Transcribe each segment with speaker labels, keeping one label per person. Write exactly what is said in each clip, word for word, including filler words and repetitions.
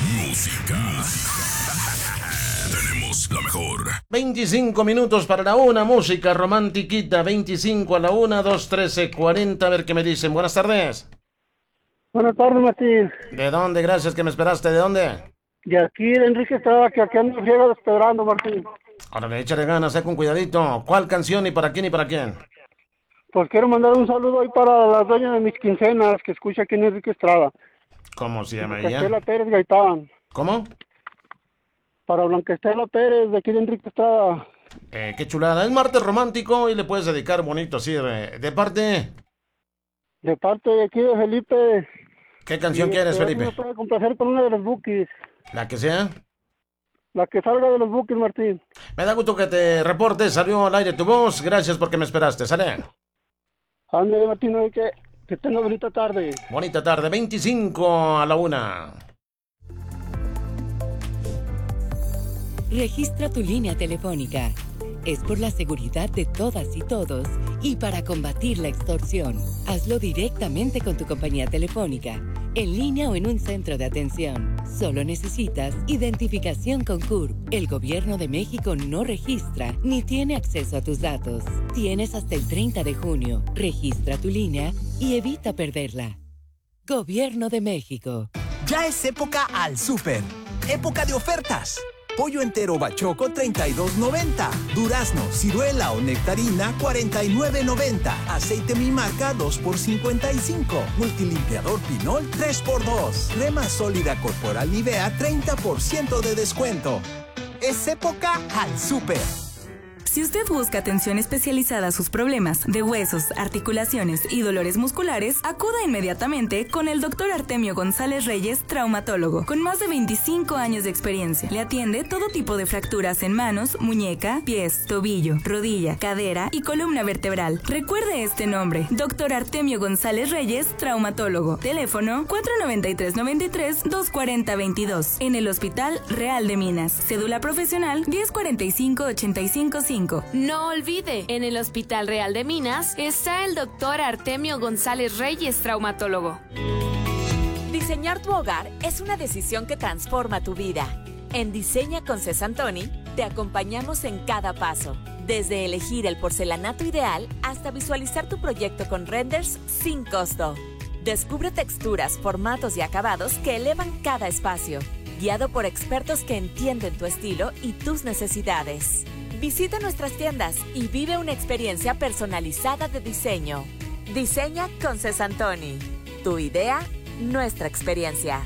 Speaker 1: Música. Tenemos la mejor.
Speaker 2: veinticinco minutos para la una, música romantiquita. veinticinco a la una, dos, trece, cuarenta. A ver qué me dicen. Buenas tardes.
Speaker 3: Buenas tardes, Martín.
Speaker 2: ¿De dónde? Gracias que me esperaste. ¿De dónde?
Speaker 3: De aquí, de Enrique Estrada, que aquí ando ciego esperando, Martín.
Speaker 2: Ahora le échale ganas, eh, con cuidadito. ¿Cuál canción y para quién y para quién?
Speaker 3: Pues quiero mandar un saludo hoy para las dueñas de mis quincenas, que escucha aquí en Enrique Estrada.
Speaker 2: ¿Cómo se llama
Speaker 3: Blanquestela
Speaker 2: ella?
Speaker 3: Pérez Gaitán.
Speaker 2: ¿Cómo?
Speaker 3: Para Blanquestela Pérez, de aquí de Enrique Estrada.
Speaker 2: Eh, qué chulada. Es martes romántico y le puedes dedicar bonito así. De, de parte.
Speaker 3: De parte de aquí de Felipe.
Speaker 2: ¿Qué canción
Speaker 3: Y,
Speaker 2: quieres,
Speaker 3: este,
Speaker 2: Felipe?
Speaker 3: Me puede complacer con una de los Bukis.
Speaker 2: La que sea.
Speaker 3: La que salga de los Bukis, Martín.
Speaker 2: Me da gusto que te reportes. Salió al aire tu voz. Gracias porque me esperaste. Sale.
Speaker 3: Ande, Martín, hoy que, que tenga bonita tarde.
Speaker 2: Bonita tarde. veinticinco a la una.
Speaker 4: Registra tu línea telefónica. Es por la seguridad de todas y todos y para combatir la extorsión. Hazlo directamente con tu compañía telefónica, en línea o en un centro de atención. Solo necesitas identificación con C U R P. El Gobierno de México no registra ni tiene acceso a tus datos. Tienes hasta el treinta de junio. Registra tu línea y evita perderla. Gobierno de México.
Speaker 5: Ya es época al súper. Época de ofertas. Pollo entero bachoco treinta y dos noventa. Durazno, ciruela o nectarina cuarenta y nueve noventa. Aceite mi marca dos por cincuenta y cinco. Multilimpiador Pinol tres por dos. Crema sólida corporal Nivea treinta por ciento de descuento. Es época al súper.
Speaker 6: Si usted busca atención especializada a sus problemas de huesos, articulaciones y dolores musculares, acuda inmediatamente con el doctor Artemio González Reyes, traumatólogo, con más de veinticinco años de experiencia. Le atiende todo tipo de fracturas en manos, muñeca, pies, tobillo, rodilla, cadera y columna vertebral. Recuerde este nombre, doctor Artemio González Reyes, traumatólogo. Teléfono cuatro nueve tres nueve tres dos cuatro cero dos dos. En el Hospital Real de Minas. Cédula profesional diez cuarenta y cinco ochenta y cinco cinco.
Speaker 7: No olvide, en el Hospital Real de Minas está el doctor Artemio González Reyes, traumatólogo.
Speaker 8: Diseñar tu hogar es una decisión que transforma tu vida. En Diseña con Cesantoni te acompañamos en cada paso, desde elegir el porcelanato ideal hasta visualizar tu proyecto con renders sin costo. Descubre texturas, formatos y acabados que elevan cada espacio, guiado por expertos que entienden tu estilo y tus necesidades. Visita nuestras tiendas y vive una experiencia personalizada de diseño. Diseña con Cesantoni. Tu idea, nuestra experiencia.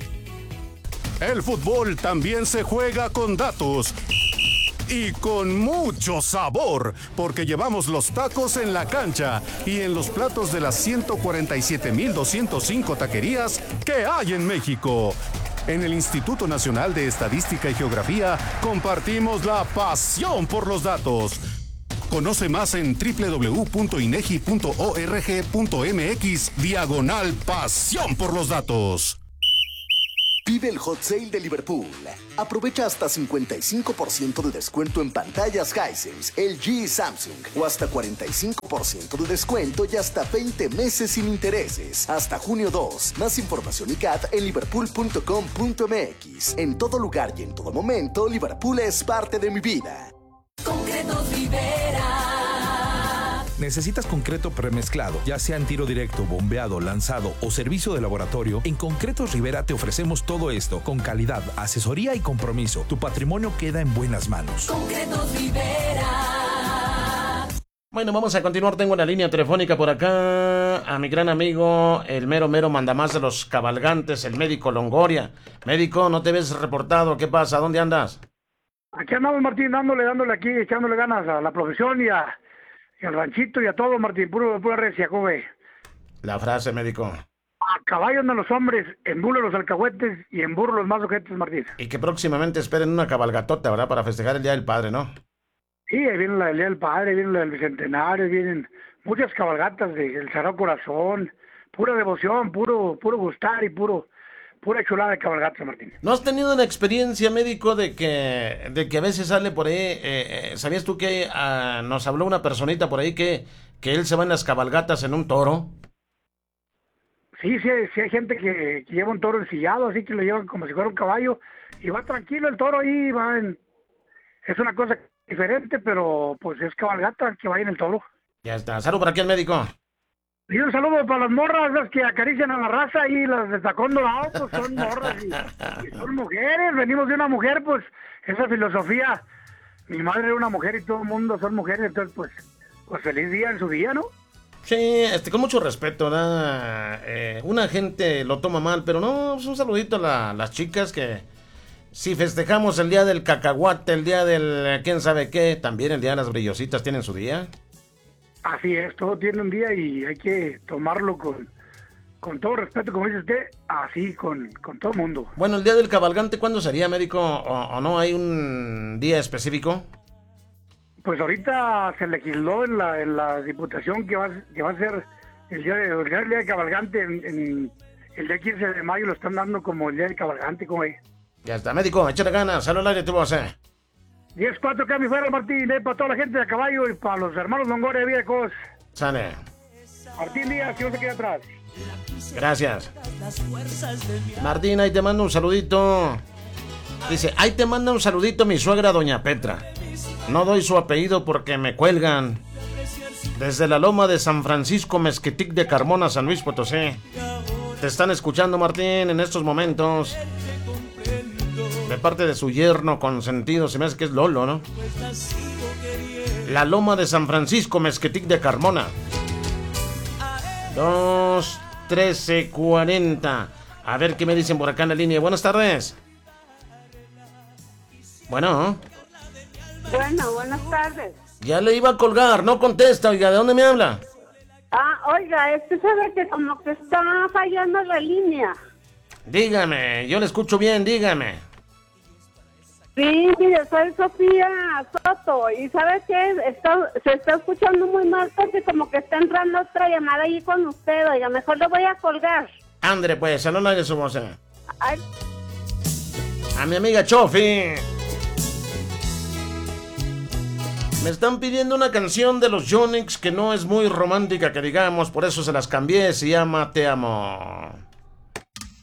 Speaker 9: El fútbol también se juega con datos. Y con mucho sabor, porque llevamos los tacos en la cancha y en los platos de las ciento cuarenta y siete mil doscientos cinco taquerías que hay en México. En el Instituto Nacional de Estadística y Geografía compartimos la pasión por los datos. Conoce más en doble u doble u doble u punto inegi punto org punto mx diagonal pasión por los datos.
Speaker 10: Vive el Hot Sale de Liverpool. Aprovecha hasta cincuenta y cinco por ciento de descuento en pantallas Hisense, L G y Samsung. O hasta cuarenta y cinco por ciento de descuento y hasta veinte meses sin intereses. Hasta junio dos. Más información y C A T en liverpool punto com punto mx. En todo lugar y en todo momento, Liverpool es parte de mi vida.
Speaker 11: Concretos Rivera.
Speaker 12: ¿Necesitas concreto premezclado, ya sea en tiro directo, bombeado, lanzado o servicio de laboratorio? En Concretos Rivera te ofrecemos todo esto con calidad, asesoría y compromiso. Tu patrimonio queda en buenas manos.
Speaker 11: Concretos Rivera.
Speaker 2: Bueno, vamos a continuar. Tengo una línea telefónica por acá a mi gran amigo, el mero mero mandamás de los cabalgantes, el médico Longoria. Médico, ¿no te ves reportado? ¿Qué pasa? ¿Dónde andas?
Speaker 3: Aquí andamos, Martín, dándole, dándole aquí, echándole ganas a la profesión y a... y al ranchito y a todo, Martín, puro, pura recia, ¿cómo ve?
Speaker 2: La frase, médico.
Speaker 3: A caballo andan los hombres, en bulo los alcahuetes y en burro los más ojetes, Martín.
Speaker 2: Y que próximamente esperen una cabalgatota, ¿verdad? Para festejar el Día del Padre, ¿no?
Speaker 3: Sí, ahí viene la del Día del Padre, viene la del Bicentenario, vienen muchas cabalgatas del Sagrado Corazón, pura devoción, puro, puro gustar y puro... pura chulada de cabalgata, Martín.
Speaker 2: ¿No has tenido una experiencia, médico, de que de que a veces sale por ahí? Eh, eh, ¿Sabías tú que uh, nos habló una personita por ahí que, que él se va en las cabalgatas en un toro?
Speaker 3: Sí, sí, sí hay gente que, que lleva un toro ensillado, así que lo llevan como si fuera un caballo, y va tranquilo el toro ahí, va en... Es una cosa diferente, pero pues es cabalgata que va en el toro.
Speaker 2: Ya está. Salud por aquí el médico.
Speaker 3: Y un saludo para las morras, las que acarician a la raza y las de tacón dorado, pues son morras y, y son mujeres, venimos de una mujer, pues esa filosofía, mi madre era una mujer y todo el mundo son mujeres, entonces pues, pues feliz día en su día, ¿no?
Speaker 2: Sí, este, con mucho respeto, ¿verdad? Eh, una gente lo toma mal, pero no, pues un saludito a la- las chicas que si festejamos el día del cacahuate, el día del eh, quién sabe qué, también el día de las brillositas tienen su día.
Speaker 3: Así es, todo tiene un día y hay que tomarlo con, con todo respeto, como dice usted, así, con, con todo el mundo.
Speaker 2: Bueno, el día del cabalgante, ¿cuándo sería, médico? ¿O, o no hay un día específico?
Speaker 3: Pues ahorita se legisló en la, en la diputación que va, que va a ser el día de, el día el día de cabalgante, en, en el día quince de mayo lo están dando como el día de cabalgante, como es.
Speaker 2: Ya está, médico, échale ganas, salud al aire, tú vas a hacer.
Speaker 3: diez cuatro Cami fuera, Martín, eh, para toda la gente de a caballo y para los hermanos Longoria de Viejos.
Speaker 2: Sale,
Speaker 3: Martín Díaz, que no se quede atrás.
Speaker 2: gracias. Martín, ahí te mando un saludito. Dice, ahí te manda un saludito mi suegra doña Petra. No doy su apellido porque me cuelgan. Desde la loma de San Francisco Mezquitic de Carmona, San Luis Potosí. Te están escuchando, Martín, en estos momentos. De parte de su yerno consentido, se me hace que es Lolo, ¿no? La loma de San Francisco Mezquitic de Carmona. Dos, trece, cuarenta. A ver qué me dicen por acá en la línea. Buenas tardes. Bueno,
Speaker 1: Bueno, buenas tardes.
Speaker 2: ya le iba a colgar, no contesta, oiga, ¿de dónde me habla?
Speaker 1: Ah, oiga, este sabe que como que está fallando la línea.
Speaker 2: Dígame, yo le escucho bien, dígame.
Speaker 1: Sí, mire, soy Sofía Soto y ¿sabe qué? Está, se está escuchando muy mal porque como que está entrando otra llamada ahí con usted, oiga, mejor le voy a colgar.
Speaker 2: Andre, pues, salón de su voz.
Speaker 1: Ay,
Speaker 2: A mi amiga Chofi. Me están pidiendo una canción de los Yonix que no es muy romántica, que digamos, por eso se las cambié, se llama Te Amo.